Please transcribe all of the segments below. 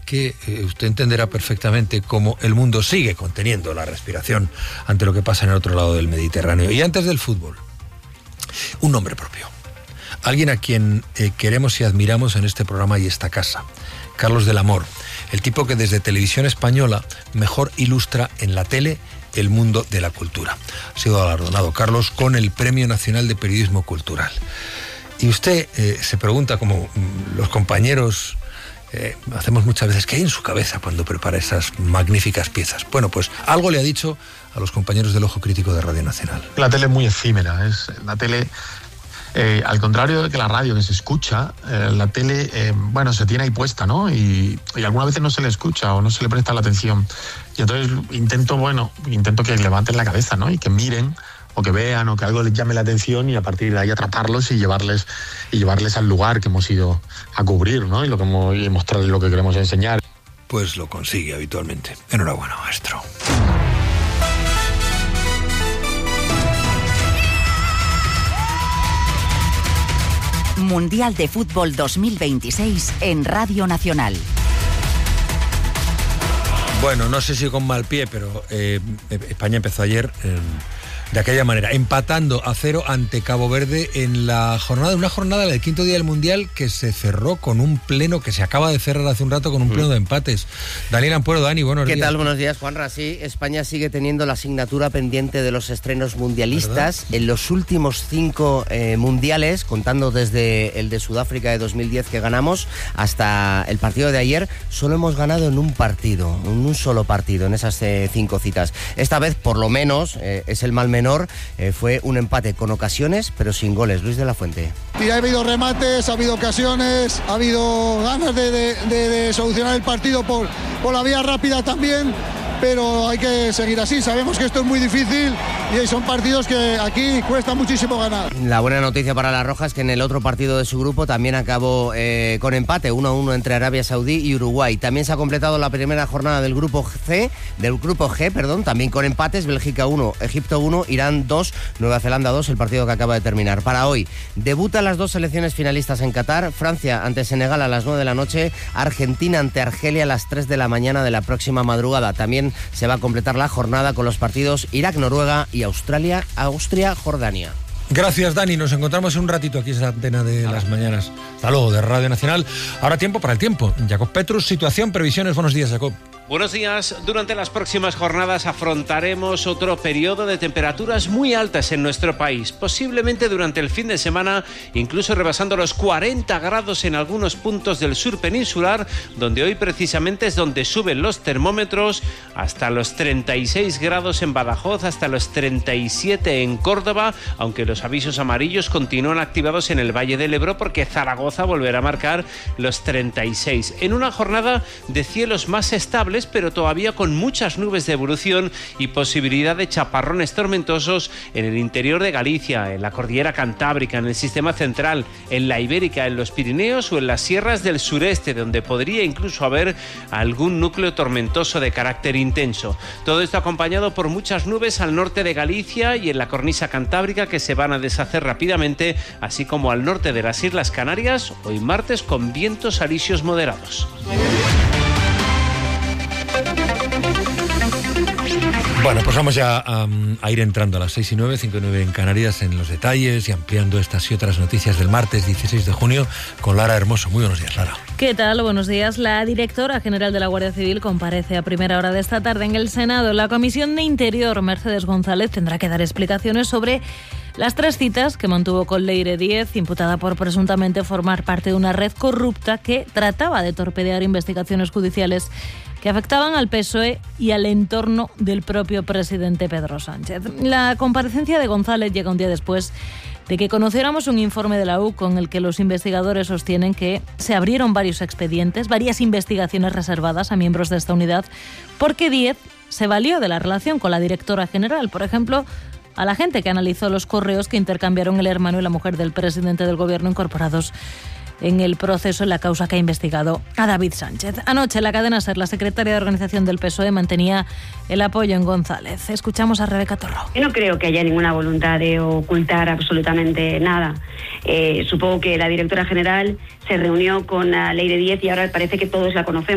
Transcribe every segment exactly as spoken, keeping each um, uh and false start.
que eh, usted entenderá perfectamente cómo el mundo sigue conteniendo la respiración ante lo que pasa en el otro lado del Mediterráneo. Y antes del fútbol, un nombre propio. Alguien a quien eh, queremos y admiramos en este programa y esta casa. Carlos del Amor, el tipo que desde Televisión Española mejor ilustra en la tele el mundo de la cultura. Ha sido galardonado, Carlos, con el Premio Nacional de Periodismo Cultural. Y usted eh, se pregunta, como los compañeros eh, hacemos muchas veces, ¿qué hay en su cabeza cuando prepara esas magníficas piezas? Bueno, pues algo le ha dicho a los compañeros del Ojo Crítico de Radio Nacional. La tele es muy efímera, es la tele... Eh, al contrario de que la radio, que se escucha, eh, la tele, eh, bueno, se tiene ahí puesta, ¿no? Y, y algunas veces no se le escucha o no se le presta la atención. Y entonces intento, bueno, intento que levanten la cabeza, ¿no? Y que miren o que vean o que algo les llame la atención y a partir de ahí atraparlos y llevarles y llevarles al lugar que hemos ido a cubrir, ¿no? Y, lo que hemos, y mostrarles lo que queremos enseñar. Pues lo consigue habitualmente. Enhorabuena, maestro. Mundial de Fútbol dos mil veintiséis en Radio Nacional. Bueno, no sé si con mal pie, pero eh, España empezó ayer eh, de aquella manera, empatando a cero ante Cabo Verde en la jornada, una jornada del quinto día del Mundial que se cerró con un pleno, que se acaba de cerrar hace un rato con un pleno de empates. Daniel Ampuero, Dani, buenos ¿Qué días. ¿Qué tal? Buenos días, Juanra. Sí, España sigue teniendo la asignatura pendiente de los estrenos mundialistas. ¿Verdad? En los últimos cinco eh, mundiales, contando desde el de Sudáfrica de dos mil diez que ganamos hasta el partido de ayer, solo hemos ganado en un partido, en un solo partido, en esas eh, cinco citas. Esta vez, por lo menos, eh, es el mal menor, eh, fue un empate con ocasiones, pero sin goles. Luis de la Fuente. Y ha habido remates, ha habido ocasiones, ha habido ganas de, de, de, de solucionar el partido por, por la vía rápida también, pero hay que seguir así. Sabemos que esto es muy difícil y son partidos que aquí cuesta muchísimo ganar. La buena noticia para la Roja es que en el otro partido de su grupo también acabó eh, con empate, uno a uno entre Arabia Saudí y Uruguay. También se ha completado la primera jornada del grupo C, del grupo G, perdón, también con empates: Bélgica uno, Egipto uno, Irán dos, Nueva Zelanda dos, el partido que acaba de terminar. Para hoy, debutan las dos selecciones finalistas en Qatar: Francia ante Senegal a las nueve de la noche, Argentina ante Argelia a las tres de la mañana de la próxima madrugada. También se va a completar la jornada con los partidos Irak-Noruega y Australia, Austria-Jordania. Gracias, Dani. Nos encontramos en un ratito aquí en esa antena de Hola. Las mañanas. Hasta luego, de Radio Nacional. Ahora tiempo para el tiempo. Jacob Petrus, situación, previsiones. Buenos días, Jacob. Buenos días. Durante las próximas jornadas afrontaremos otro periodo de temperaturas muy altas en nuestro país, posiblemente durante el fin de semana, incluso rebasando los cuarenta grados en algunos puntos del sur peninsular, donde hoy precisamente es donde suben los termómetros, hasta los treinta y seis grados en Badajoz, hasta los treinta y siete en Córdoba, aunque los avisos amarillos continúan activados en el Valle del Ebro porque Zaragoza volverá a marcar los treinta y seis. En una jornada de cielos más estables, pero todavía con muchas nubes de evolución y posibilidad de chaparrones tormentosos en el interior de Galicia, en la cordillera cantábrica, en el sistema central, en la Ibérica, en los Pirineos o en las sierras del sureste, donde podría incluso haber algún núcleo tormentoso de carácter intenso. Todo esto acompañado por muchas nubes al norte de Galicia y en la cornisa cantábrica, que se van a deshacer rápidamente, así como al norte de las Islas Canarias, hoy martes con vientos alisios moderados. Bueno, pues vamos ya a, a ir entrando a las seis y nueve, cinco y nueve en Canarias, en los detalles y ampliando estas y otras noticias del martes dieciséis de junio con Lara Hermoso. Muy buenos días, Lara. ¿Qué tal? Buenos días. La directora general de la Guardia Civil comparece a primera hora de esta tarde en el Senado. La Comisión de Interior, Mercedes González, tendrá que dar explicaciones sobre las tres citas que mantuvo con Leire Díez, imputada por presuntamente formar parte de una red corrupta que trataba de torpedear investigaciones judiciales que afectaban al P S O E y al entorno del propio presidente Pedro Sánchez. La comparecencia de González llega un día después de que conociéramos un informe de la U con el que los investigadores sostienen que se abrieron varios expedientes, varias investigaciones reservadas a miembros de esta unidad, porque Díez se valió de la relación con la directora general, por ejemplo, a la gente que analizó los correos que intercambiaron el hermano y la mujer del presidente del gobierno incorporados en el proceso en la causa que ha investigado a David Sánchez. Anoche, en la cadena SER, la secretaria de Organización del P S O E mantenía el apoyo en González. Escuchamos a Rebeca Torró. Yo no creo que haya ninguna voluntad de ocultar absolutamente nada. Eh, supongo que la directora general se reunió con la Leire Díez y ahora parece que todos la conocemos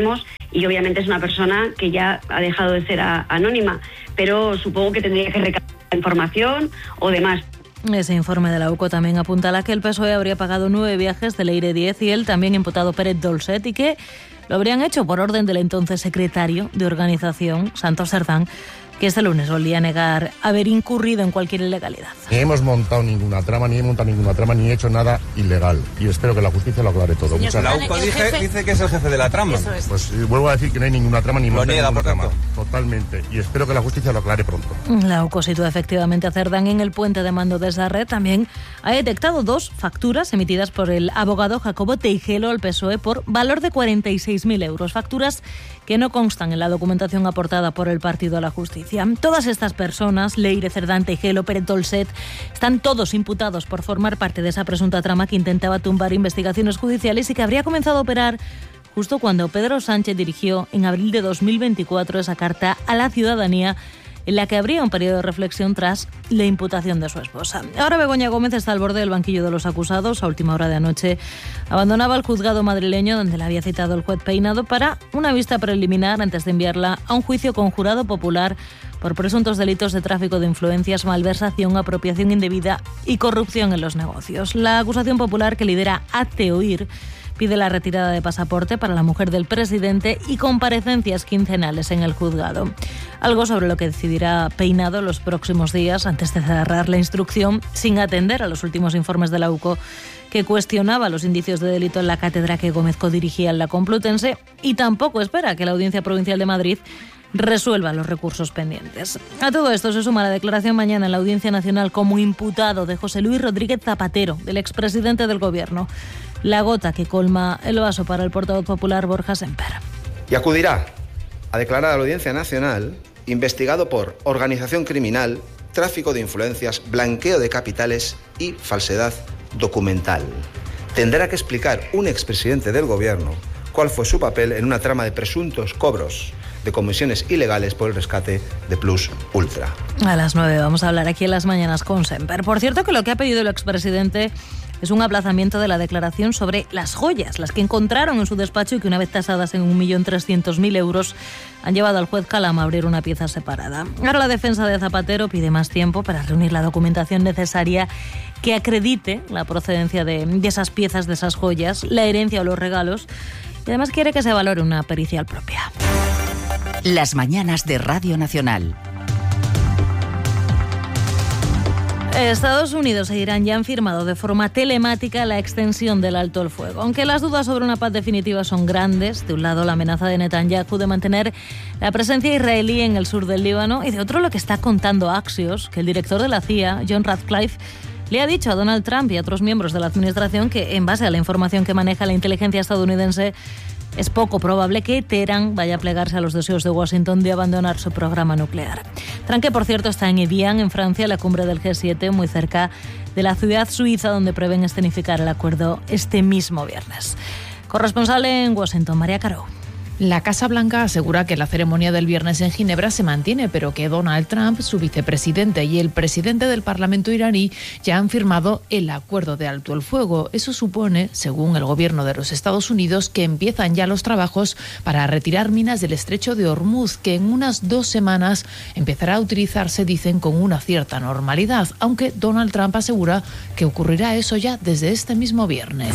y obviamente es una persona que ya ha dejado de ser a, anónima, pero supongo que tendría que recabar información o demás. Ese informe de la U C O también apunta a que el P S O E habría pagado nueve viajes del Eire diez y el también imputado Pérez Dolcet, y que lo habrían hecho por orden del entonces secretario de organización, Santos Cerdán, que este lunes volvía a negar haber incurrido en cualquier ilegalidad. Ni hemos montado ninguna trama, ni he montado ninguna trama, ni he hecho nada ilegal. Y espero que la justicia lo aclare todo. Muchas la U C O dice, dice que es el jefe de la trama. Es. Pues eh, vuelvo a decir que no hay ninguna trama, ni lo monta niega, ninguna por trama. tanto. Totalmente. Y espero que la justicia lo aclare pronto. La U C O sitúa efectivamente a Cerdán en el puente de mando de esa red. También ha detectado dos facturas emitidas por el abogado Jacobo Teijelo al P S O E por valor de cuarenta y seis mil euros. Facturas que no constan en la documentación aportada por el partido a la justicia. Todas estas personas, Leire, Cerdán, Teijelo, Pérez Dolcet, están todos imputados por formar parte de esa presunta trama que intentaba tumbar investigaciones judiciales y que habría comenzado a operar justo cuando Pedro Sánchez dirigió en abril de dos mil veinticuatro esa carta a la ciudadanía en la que habría un periodo de reflexión tras la imputación de su esposa. Ahora Begoña Gómez está al borde del banquillo de los acusados. A última hora de anoche abandonaba el juzgado madrileño donde la había citado el juez Peinado para una vista preliminar antes de enviarla a un juicio con jurado popular por presuntos delitos de tráfico de influencias, malversación, apropiación indebida y corrupción en los negocios. La acusación popular que lidera Hazte Oír pide la retirada de pasaporte para la mujer del presidente y comparecencias quincenales en el juzgado. Algo sobre lo que decidirá Peinado los próximos días antes de cerrar la instrucción, sin atender a los últimos informes de la U C O que cuestionaba los indicios de delito en la cátedra que Gómez codirigía en la Complutense, y tampoco espera que la Audiencia Provincial de Madrid resuelva los recursos pendientes. A todo esto se suma la declaración mañana en la Audiencia Nacional como imputado de José Luis Rodríguez Zapatero, del expresidente del Gobierno. La gota que colma el vaso para el portavoz popular Borja Semper. Y acudirá a declarar a la Audiencia Nacional investigado por organización criminal, tráfico de influencias, blanqueo de capitales y falsedad documental. Tendrá que explicar un expresidente del Gobierno cuál fue su papel en una trama de presuntos cobros de comisiones ilegales por el rescate de Plus Ultra. A las nueve vamos a hablar aquí en Las Mañanas con Semper. Por cierto, que lo que ha pedido el expresidente es un aplazamiento de la declaración sobre las joyas, las que encontraron en su despacho y que una vez tasadas en un millón trescientos mil euros han llevado al juez Calama a abrir una pieza separada. Ahora la defensa de Zapatero pide más tiempo para reunir la documentación necesaria que acredite la procedencia de, de esas piezas, de esas joyas, la herencia o los regalos, y además quiere que se valore una pericial propia. Las Mañanas de Radio Nacional. Estados Unidos e Irán ya han firmado de forma telemática la extensión del alto el fuego. Aunque las dudas sobre una paz definitiva son grandes, de un lado la amenaza de Netanyahu de mantener la presencia israelí en el sur del Líbano, y de otro lo que está contando Axios, que el director de la C I A, John Ratcliffe, le ha dicho a Donald Trump y a otros miembros de la administración que, en base a la información que maneja la inteligencia estadounidense, es poco probable que Teherán vaya a plegarse a los deseos de Washington de abandonar su programa nuclear. Trump, que por cierto está en Evian, en Francia, la cumbre del G siete, muy cerca de la ciudad suiza donde prevén escenificar el acuerdo este mismo viernes. Corresponsal en Washington, María Caro. La Casa Blanca asegura que la ceremonia del viernes en Ginebra se mantiene, pero que Donald Trump, su vicepresidente y el presidente del Parlamento iraní ya han firmado el acuerdo de alto el fuego. Eso supone, según el gobierno de los Estados Unidos, que empiezan ya los trabajos para retirar minas del estrecho de Hormuz, que en unas dos semanas empezará a utilizarse, dicen, con una cierta normalidad, aunque Donald Trump asegura que ocurrirá eso ya desde este mismo viernes.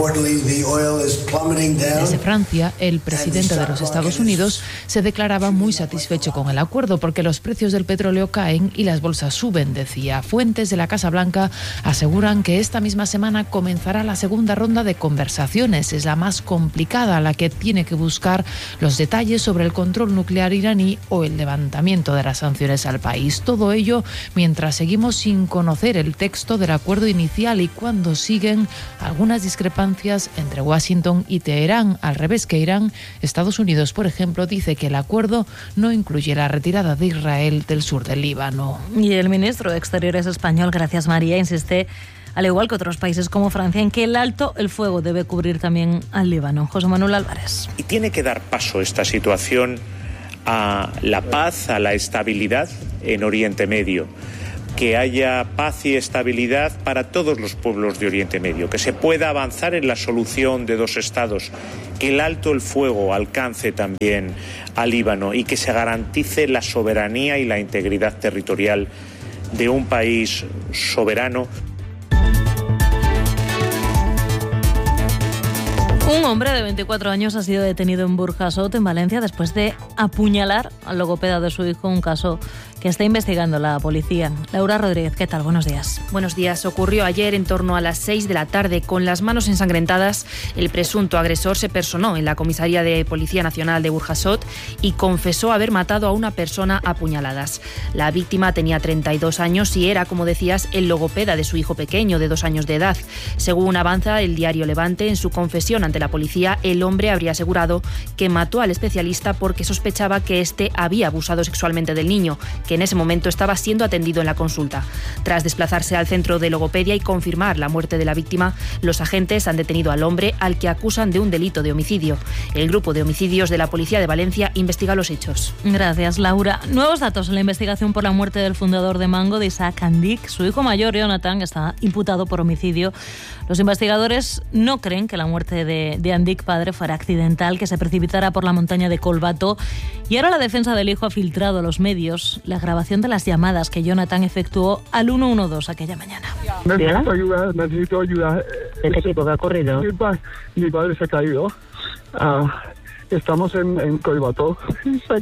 Desde Francia, el presidente de los Estados Unidos se declaraba muy satisfecho con el acuerdo porque los precios del petróleo caen y las bolsas suben, decía. Fuentes de la Casa Blanca aseguran que esta misma semana comenzará la segunda ronda de conversaciones. Es la más complicada, la que tiene que buscar los detalles sobre el control nuclear iraní o el levantamiento de las sanciones al país. Todo ello mientras seguimos sin conocer el texto del acuerdo inicial y cuando siguen algunas discrepancias entre Washington y Teherán. Al revés que Irán, Estados Unidos, por ejemplo, dice que el acuerdo no incluye la retirada de Israel del sur del Líbano. Y el ministro de Exteriores español, Gracias María, insiste, al igual que otros países como Francia, en que el alto el fuego debe cubrir también al Líbano. José Manuel Álvarez. Y tiene que dar paso esta situación a la paz, a la estabilidad en Oriente Medio. Que haya paz y estabilidad para todos los pueblos de Oriente Medio, que se pueda avanzar en la solución de dos estados que el alto el fuego alcance también al Líbano y que se garantice la soberanía y la integridad territorial de un país soberano. Un hombre de veinticuatro años ha sido detenido en Burjasot, en Valencia, después de apuñalar al logopeda de su hijo, un caso que está investigando la policía. Laura Rodríguez, ¿qué tal? Buenos días. Buenos días. Ocurrió ayer en torno a las seis de la tarde. Con las manos ensangrentadas, el presunto agresor se personó en la comisaría de Policía Nacional de Burjasot y confesó haber matado a una persona a puñaladas. La víctima tenía treinta y dos años y era, como decías, el logopeda de su hijo pequeño, de dos años de edad. Según avanza el diario Levante, en su confesión ante la policía, el hombre habría asegurado que mató al especialista porque sospechaba que éste había abusado sexualmente del niño, que en ese momento estaba siendo atendido en la consulta. Tras desplazarse al centro de logopedia y confirmar la muerte de la víctima, los agentes han detenido al hombre, al que acusan de un delito de homicidio. El grupo de homicidios de la Policía de Valencia investiga los hechos. Gracias, Laura. Nuevos datos en la investigación por la muerte del fundador de Mango, de Isaac Andic. Su hijo mayor, Jonathan, está imputado por homicidio. Los investigadores no creen que la muerte de, de Andic, padre, fuera accidental, que se precipitara por la montaña de Colbato. Y ahora la defensa del hijo ha filtrado a los medios la grabación de las llamadas que Jonathan efectuó al uno uno dos aquella mañana. Necesito ayuda, necesito ayuda. ¿Qué tipo que ha ocurrido? Mi, pa, mi padre se ha caído. Uh, estamos en, en Colbato. Se ha,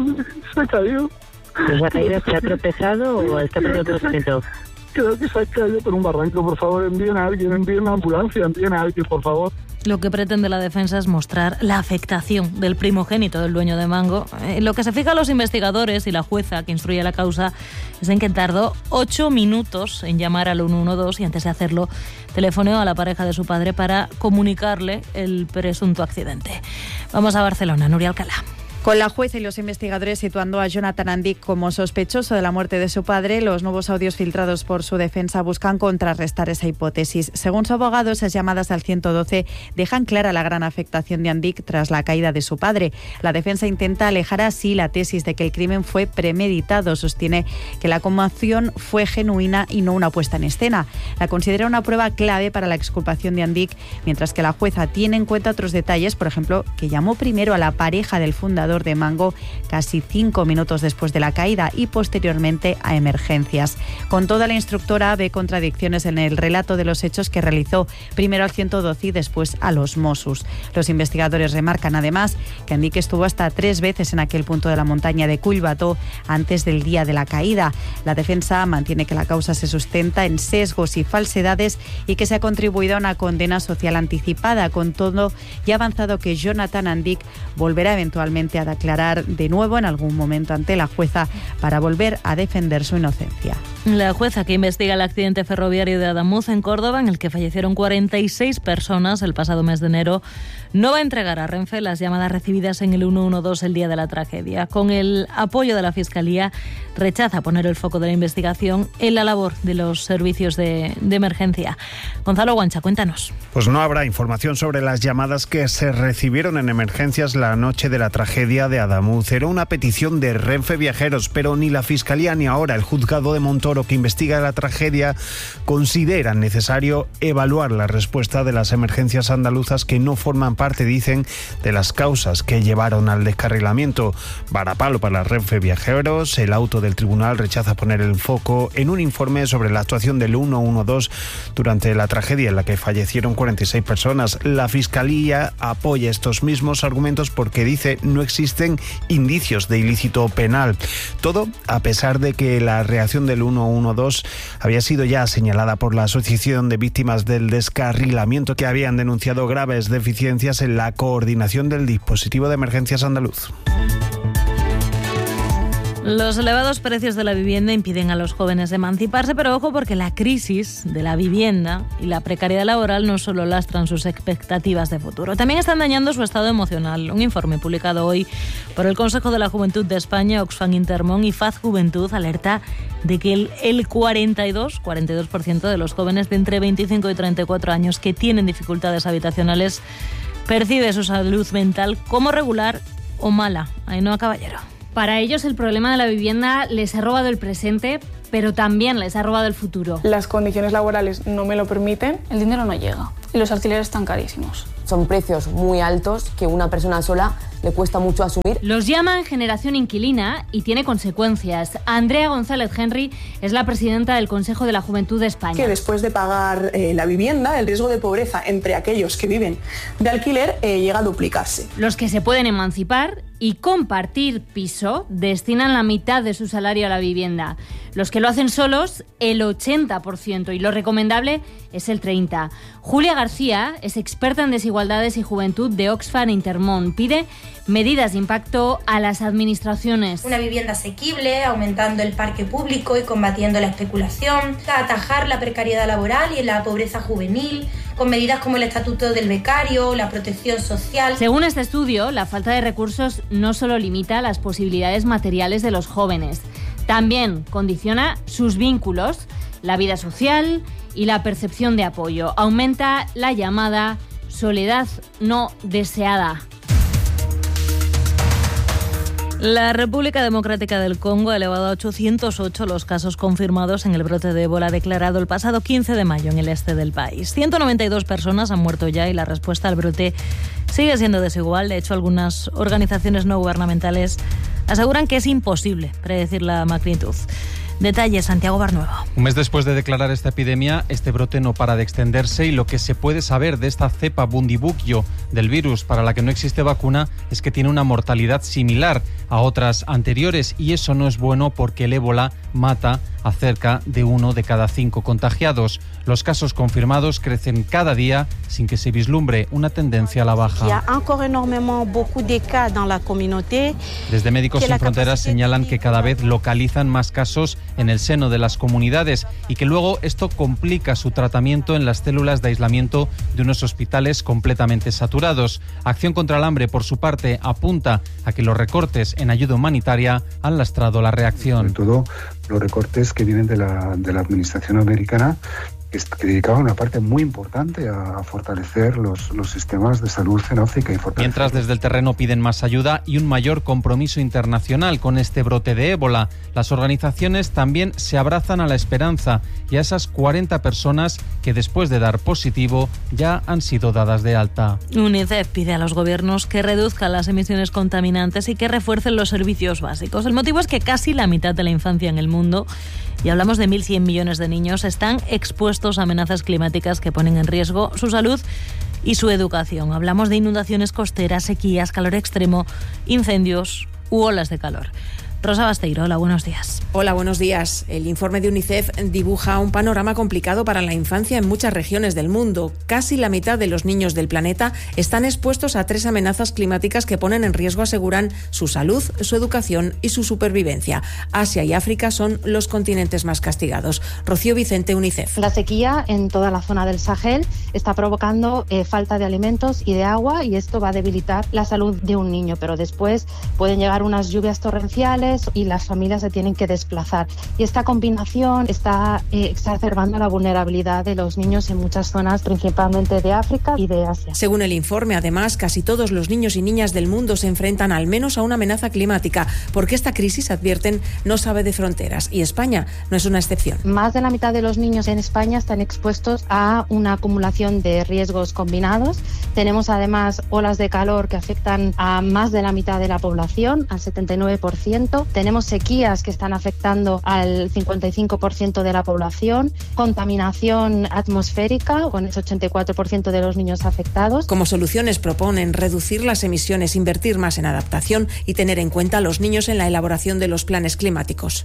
se ha caído. ¿Se ha caído? ¿Se ha tropezado o está perdiendo tratamiento? Creo que se ha caído por un barranco. Por favor, envíen a alguien, envíen una ambulancia, envíen a alguien, por favor. Lo que pretende la defensa es mostrar la afectación del primogénito del dueño de Mango. Eh, lo que se fija a los investigadores y la jueza que instruye la causa es en que tardó ocho minutos en llamar al uno uno dos y antes de hacerlo telefoneó a la pareja de su padre para comunicarle el presunto accidente. Vamos a Barcelona, Nuria Alcalá. Con la jueza y los investigadores situando a Jonathan Andic como sospechoso de la muerte de su padre, los nuevos audios filtrados por su defensa buscan contrarrestar esa hipótesis. Según su abogado, esas llamadas al ciento doce dejan clara la gran afectación de Andic tras la caída de su padre. La defensa intenta alejar así la tesis de que el crimen fue premeditado. Sostiene que la conmoción fue genuina y no una puesta en escena. La considera una prueba clave para la exculpación de Andic, mientras que la jueza tiene en cuenta otros detalles, por ejemplo, que llamó primero a la pareja del fundador de Mango casi cinco minutos después de la caída y posteriormente a emergencias. Con toda, la instructora ve contradicciones en el relato de los hechos que realizó primero al ciento doce y después a los Mossos. Los investigadores remarcan además que Andic estuvo hasta tres veces en aquel punto de la montaña de Collbató antes del día de la caída. La defensa mantiene que la causa se sustenta en sesgos y falsedades y que se ha contribuido a una condena social anticipada. Con todo, ya ha avanzado que Jonathan Andic volverá eventualmente a declarar de nuevo en algún momento ante la jueza para volver a defender su inocencia. La jueza que investiga el accidente ferroviario de Adamuz en Córdoba, en el que fallecieron cuarenta y seis personas el pasado mes de enero, no va a entregar a Renfe las llamadas recibidas en el uno uno dos el día de la tragedia. Con el apoyo de la Fiscalía, rechaza poner el foco de la investigación en la labor de los servicios de, de emergencia. Gonzalo Guancha, cuéntanos. Pues no habrá información sobre las llamadas que se recibieron en emergencias la noche de la tragedia de Adamuz. Era una petición de Renfe Viajeros, pero ni la Fiscalía ni ahora el juzgado de Montoro, que investiga la tragedia, consideran necesario evaluar la respuesta de las emergencias andaluzas, que no forman parte, dicen, de las causas que llevaron al descarrilamiento. Varapalo para Renfe Viajeros. El auto del tribunal rechaza poner el foco en un informe sobre la actuación del uno uno dos durante la tragedia en la que fallecieron cuarenta y seis personas. La Fiscalía apoya estos mismos argumentos porque dice no existen indicios de ilícito penal. Todo a pesar de que la reacción del uno uno dos había sido ya señalada por la Asociación de Víctimas del Descarrilamiento, que habían denunciado graves deficiencias en la coordinación del dispositivo de emergencias andaluz. Los elevados precios de la vivienda impiden a los jóvenes emanciparse, pero ojo, porque la crisis de la vivienda y la precariedad laboral no solo lastran sus expectativas de futuro, también están dañando su estado emocional. Un informe publicado hoy por el Consejo de la Juventud de España, Oxfam Intermón y Faz Juventud alerta de que el, el cuarenta y dos por ciento de los jóvenes de entre veinticinco y treinta y cuatro años que tienen dificultades habitacionales percibe su salud mental como regular o mala. Ainhoa Caballero. Para ellos el problema de la vivienda les ha robado el presente, pero también les ha robado el futuro. Las condiciones laborales no me lo permiten, el dinero no llega y los alquileres están carísimos. Son precios muy altos que una persona sola le cuesta mucho asumir. Los llaman generación inquilina y tiene consecuencias. Andrea González Henry es la presidenta del Consejo de la Juventud de España. Que después de pagar eh, la vivienda, el riesgo de pobreza entre aquellos que viven de alquiler eh, llega a duplicarse. Los que se pueden emancipar y compartir piso destinan la mitad de su salario a la vivienda. Los que lo hacen solos, el ochenta por ciento, y lo recomendable es el treinta por ciento. Julia García es experta en desigualdades y juventud de Oxfam Intermón. Pide medidas de impacto a las administraciones. Una vivienda asequible, aumentando el parque público y combatiendo la especulación, atajar la precariedad laboral y la pobreza juvenil, con medidas como el estatuto del becario, la protección social. Según este estudio, la falta de recursos no solo limita las posibilidades materiales de los jóvenes, también condiciona sus vínculos, la vida social y la percepción de apoyo. Aumenta la llamada soledad no deseada. La República Democrática del Congo ha elevado a ochocientos ocho los casos confirmados en el brote de ébola declarado el pasado quince de mayo en el este del país. ciento noventa y dos personas han muerto ya y la respuesta al brote sigue siendo desigual. De hecho, algunas organizaciones no gubernamentales aseguran que es imposible predecir la magnitud. Detalles, Santiago Barnuevo. Un mes después de declarar esta epidemia, este brote no para de extenderse y lo que se puede saber de esta cepa Bundibugyo del virus para la que no existe vacuna es que tiene una mortalidad similar a otras anteriores y eso no es bueno porque el ébola mata a cerca de uno de cada cinco contagiados. Los casos confirmados crecen cada día sin que se vislumbre una tendencia a la baja. Desde Médicos Sin Fronteras señalan que cada vez localizan más casos en el seno de las comunidades y que luego esto complica su tratamiento en las células de aislamiento de unos hospitales completamente saturados. Acción contra el Hambre, por su parte, apunta a que los recortes en ayuda humanitaria han lastrado la reacción. Sobre todo los recortes que vienen de la, de la administración americana, que dedicaban una parte muy importante a fortalecer los, los sistemas de salud en África. Y Mientras desde el terreno piden más ayuda y un mayor compromiso internacional con este brote de ébola, las organizaciones también se abrazan a la esperanza y a esas cuarenta personas que después de dar positivo ya han sido dadas de alta. UNICEF pide a los gobiernos que reduzcan las emisiones contaminantes y que refuercen los servicios básicos. El motivo es que casi la mitad de la infancia en el mundo, y hablamos de mil cien millones de niños, están expuestos a amenazas climáticas que ponen en riesgo su salud y su educación. Hablamos de inundaciones costeras, sequías, calor extremo, incendios u olas de calor. Rosa Basteiro, hola, buenos días. Hola, buenos días. El informe de UNICEF dibuja un panorama complicado para la infancia en muchas regiones del mundo. Casi la mitad de los niños del planeta están expuestos a tres amenazas climáticas que ponen en riesgo, aseguran, su salud, su educación y su supervivencia. Asia y África son los continentes más castigados. Rocío Vicente, UNICEF. La sequía en toda la zona del Sahel está provocando eh, falta de alimentos y de agua, y esto va a debilitar la salud de un niño, pero después pueden llegar unas lluvias torrenciales y las familias se tienen que desplazar. Y esta combinación está eh, exacerbando la vulnerabilidad de los niños en muchas zonas, principalmente de África y de Asia. Según el informe, además, casi todos los niños y niñas del mundo se enfrentan al menos a una amenaza climática, porque esta crisis, advierten, no sabe de fronteras, y España no es una excepción. Más de la mitad de los niños en España están expuestos a una acumulación de riesgos combinados. Tenemos además olas de calor que afectan a más de la mitad de la población, al setenta y nueve por ciento. Tenemos sequías que están afectando al cincuenta y cinco por ciento de la población, contaminación atmosférica con el ochenta y cuatro por ciento de los niños afectados. Como soluciones proponen reducir las emisiones, invertir más en adaptación y tener en cuenta a los niños en la elaboración de los planes climáticos.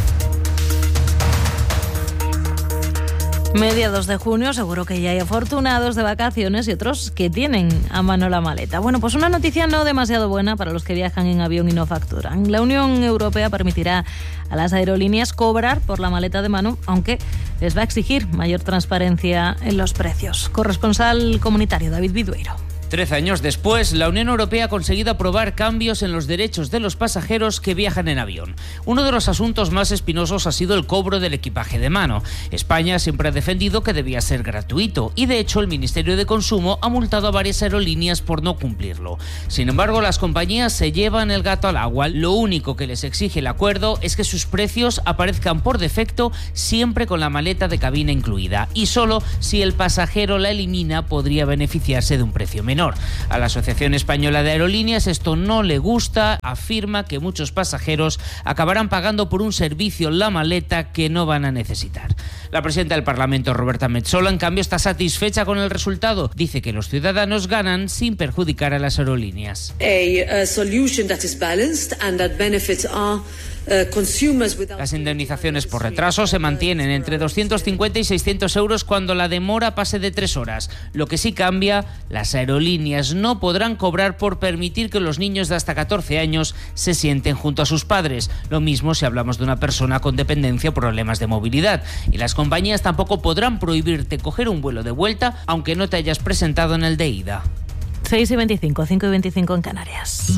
Mediados de junio, seguro que ya hay afortunados de vacaciones y otros que tienen a mano la maleta. Bueno, pues una noticia no demasiado buena para los que viajan en avión y no facturan. La Unión Europea permitirá a las aerolíneas cobrar por la maleta de mano, aunque les va a exigir mayor transparencia en los precios. Corresponsal comunitario David Vidueiro. Trece años después, la Unión Europea ha conseguido aprobar cambios en los derechos de los pasajeros que viajan en avión. Uno de los asuntos más espinosos ha sido el cobro del equipaje de mano. España siempre ha defendido que debía ser gratuito y, de hecho, el Ministerio de Consumo ha multado a varias aerolíneas por no cumplirlo. Sin embargo, las compañías se llevan el gato al agua. Lo único que les exige el acuerdo es que sus precios aparezcan por defecto siempre con la maleta de cabina incluida, y solo si el pasajero la elimina podría beneficiarse de un precio menor. A la Asociación Española de Aerolíneas esto no le gusta, afirma que muchos pasajeros acabarán pagando por un servicio la maleta que no van a necesitar. La presidenta del Parlamento, Roberta Metsola, en cambio, está satisfecha con el resultado. Dice que los ciudadanos ganan sin perjudicar a las aerolíneas. A, a solution that is balanced and that benefits are Las indemnizaciones por retraso se mantienen entre doscientos cincuenta y seiscientos euros cuando la demora pase de tres horas. Lo que sí cambia, las aerolíneas no podrán cobrar por permitir que los niños de hasta catorce años se sienten junto a sus padres. Lo mismo si hablamos de una persona con dependencia o problemas de movilidad. Y las compañías tampoco podrán prohibirte coger un vuelo de vuelta aunque no te hayas presentado en el de ida. seis y veinticinco, cinco y veinticinco en Canarias.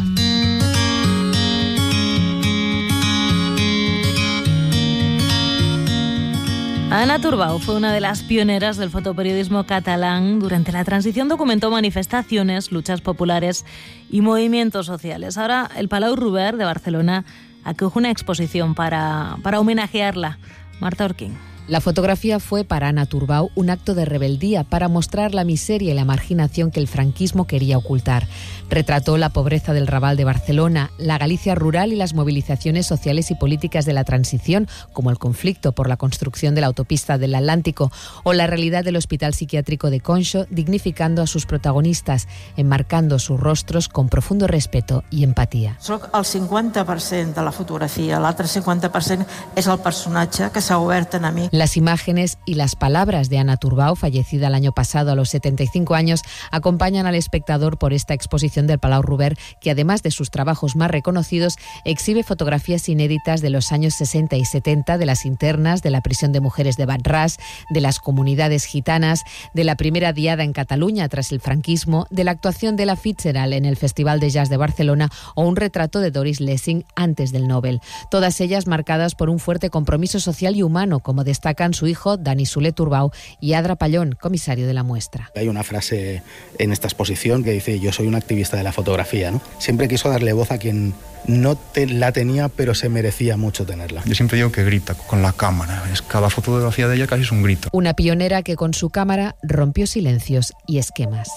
Ana Turbau fue una de las pioneras del fotoperiodismo catalán. Durante la transición documentó manifestaciones, luchas populares y movimientos sociales. Ahora el Palau Robert de Barcelona acoge una exposición para, para homenajearla. Marta Orquín. La fotografía fue para Ana Turbau un acto de rebeldía para mostrar la miseria y la marginación que el franquismo quería ocultar. Retrató la pobreza del Raval de Barcelona, la Galicia rural y las movilizaciones sociales y políticas de la transición, como el conflicto por la construcción de la autopista del Atlántico o la realidad del Hospital Psiquiátrico de Conxo, dignificando a sus protagonistas, enmarcando sus rostros con profundo respeto y empatía. Soc el cinquanta per cent de la fotografia, l'altre cinquanta per cent és el personatge que s'ha obert a mi. Las imágenes y las palabras de Ana Turbau, fallecida el año pasado a los setenta y cinco años, acompañan al espectador por esta exposición del Palau Robert, que además de sus trabajos más reconocidos, exhibe fotografías inéditas de los años sesenta y setenta, de las internas, de la prisión de mujeres de Bat-Ras, de las comunidades gitanas, de la primera diada en Cataluña tras el franquismo, de la actuación de la Fitzgerald en el Festival de Jazz de Barcelona o un retrato de Doris Lessing antes del Nobel. Todas ellas marcadas por un fuerte compromiso social y humano, como destacan su hijo Dani Soler Turbau y Adra Pallón, comisario de la muestra. Hay una frase en esta exposición que dice: yo soy un activista de la fotografía, ¿no? Siempre quiso darle voz a quien no te, la tenía, pero se merecía mucho tenerla. Yo siempre digo que grita con la cámara. Es, cada fotografía de ella casi es un grito. Una pionera que con su cámara rompió silencios y esquemas.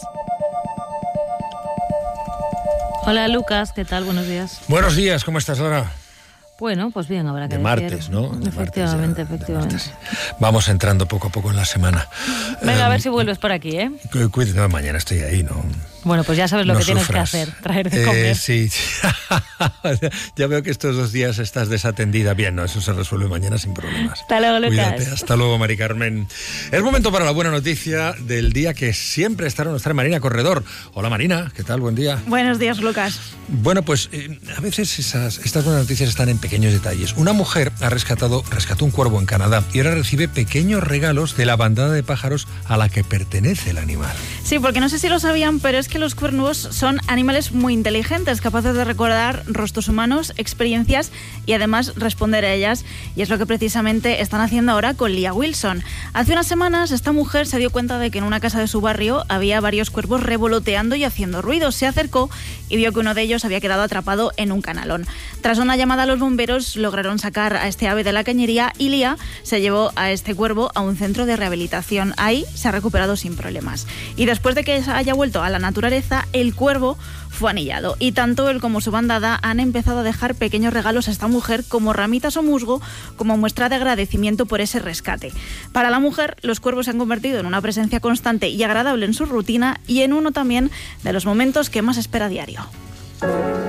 Hola Lucas, ¿qué tal? Buenos días. Buenos días, ¿cómo estás, Lara? Bueno, pues bien, habrá que de decir. martes, ¿no? De efectivamente, martes ya, efectivamente. De martes. Vamos entrando poco a poco en la semana. Venga, eh, a ver si vuelves por aquí, ¿eh? Cuídate, no, mañana estoy ahí, ¿no? Bueno, pues ya sabes lo no que tienes sufras. que hacer, traer de comer. Eh, sí, ya veo que estos dos días estás desatendida. Bien, no, eso se resuelve mañana sin problemas. Hasta luego, Lucas. Cuídate, hasta luego, Mari Carmen. Es momento para la buena noticia del día, que siempre estará nuestra Marina Corredor. Hola, Marina, ¿qué tal? Buen día. Buenos días, Lucas. Bueno, pues eh, a veces esas, estas buenas noticias están en pequeños detalles. Una mujer ha rescatado, rescató un cuervo en Canadá y ahora recibe pequeños regalos de la bandada de pájaros a la que pertenece el animal. Sí, porque no sé si lo sabían, pero es que los cuervos son animales muy inteligentes, capaces de recordar rostros humanos, experiencias y además responder a ellas. Y es lo que precisamente están haciendo ahora con Lia Wilson. Hace unas semanas esta mujer se dio cuenta de que en una casa de su barrio había varios cuervos revoloteando y haciendo ruido. Se acercó y vio que uno de ellos había quedado atrapado en un canalón. Tras una llamada a los bomberos lograron sacar a este ave de la cañería y Lia se llevó a este cuervo a un centro de rehabilitación. Ahí se ha recuperado sin problemas. Y después de que haya vuelto a la naturaleza, el cuervo fue anillado y tanto él como su bandada han empezado a dejar pequeños regalos a esta mujer, como ramitas o musgo, como muestra de agradecimiento por ese rescate. Para la mujer, los cuervos se han convertido en una presencia constante y agradable en su rutina y en uno también de los momentos que más espera a diario.